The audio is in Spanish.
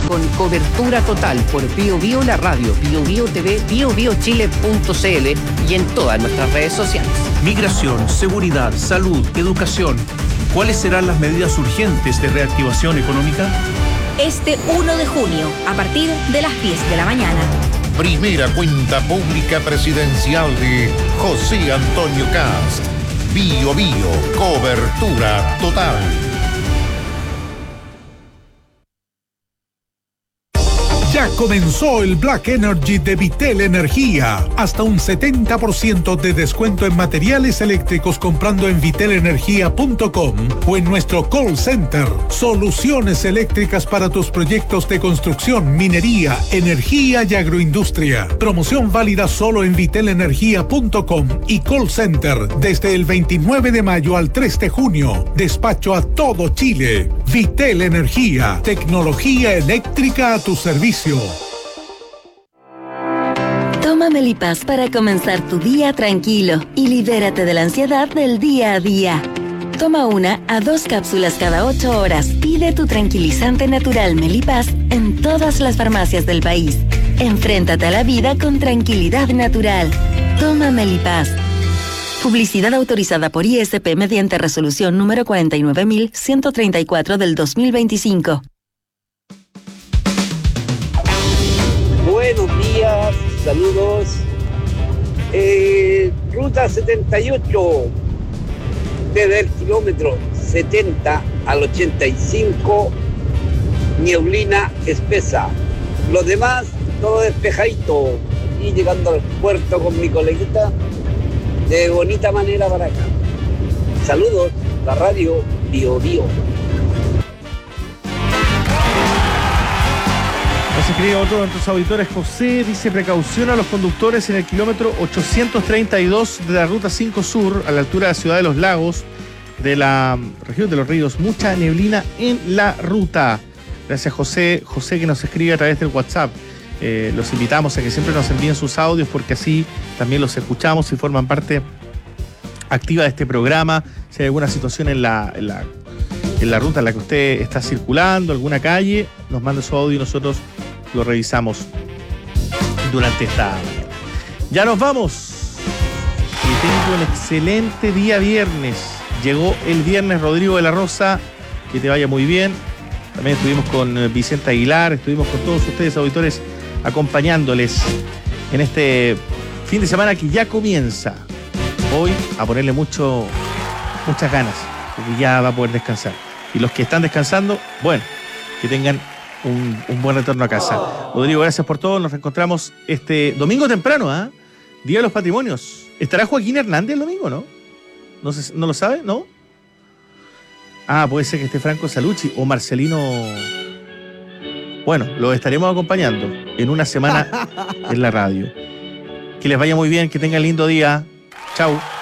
con cobertura total por Bio Bio la radio, Bio Bio TV, biobiochile.cl y en todas nuestras redes sociales. Migración, seguridad, salud, educación. ¿Cuáles serán las medidas urgentes de reactivación económica? Este 1 de junio, a partir de las 10 de la mañana. Primera cuenta pública presidencial de José Antonio Cast. Bio Bio, cobertura total. Ya comenzó el Black Energy de Vitel Energía. Hasta un 70% de descuento en materiales eléctricos comprando en vitelenergia.com o en nuestro call center. Soluciones eléctricas para tus proyectos de construcción, minería, energía y agroindustria. Promoción válida solo en vitelenergia.com y call center desde el 29 de mayo al 3 de junio. Despacho a todo Chile. Vitel Energía. Tecnología eléctrica a tu servicio. Toma Melipaz para comenzar tu día tranquilo y libérate de la ansiedad del día a día. Toma 1 a 2 cápsulas cada 8 horas. Pide tu tranquilizante natural Melipaz en todas las farmacias del país. Enfréntate a la vida con tranquilidad natural. Toma Melipaz. Publicidad autorizada por ISP mediante resolución número 49.134 del 2025. Buenos días, saludos. Ruta 78, desde el kilómetro 70 al 85, nieblina espesa. Los demás, todo despejadito. Y llegando al puerto con mi coleguita, de bonita manera para acá. Saludos, la radio Bio Bio. Nos escribe otro de nuestros auditores, José, dice: precaución a los conductores en el kilómetro 832 de la Ruta 5 Sur, a la altura de la Ciudad de los Lagos, de la región de Los Ríos. Mucha neblina en la ruta. Gracias, José. José, que nos escribe a través del WhatsApp. Los invitamos a que siempre nos envíen sus audios, porque así también los escuchamos y forman parte activa de este programa. Si hay alguna situación en la ruta en la que usted está circulando, alguna calle, nos manda su audio y nosotros lo revisamos durante esta mañana. Ya nos vamos. Y tengo un excelente día viernes. Llegó el viernes, Rodrigo de la Rosa. Que te vaya muy bien. También estuvimos con Vicente Aguilar, estuvimos con todos ustedes, auditores, acompañándoles en este fin de semana que ya comienza. Hoy a ponerle muchas ganas, porque ya va a poder descansar. Y los que están descansando, bueno, que tengan un buen retorno a casa. Rodrigo, gracias por todo. Nos reencontramos este domingo temprano, Día de los Patrimonios. ¿Estará Joaquín Hernández el domingo, no? ¿No lo sabe? ¿No? Puede ser que esté Franco Salucci o Marcelino. Bueno, lo estaremos acompañando en una semana en la radio. Que les vaya muy bien, que tengan lindo día. Chau.